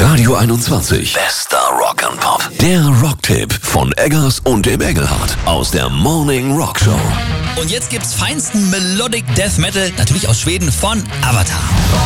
Radio 21. Bester Rock and Pop. Der Rocktipp von Eggers und dem Engelhardt aus der Morning Rock Show. Und jetzt gibt's feinsten Melodic Death Metal, natürlich aus Schweden, von Avatar.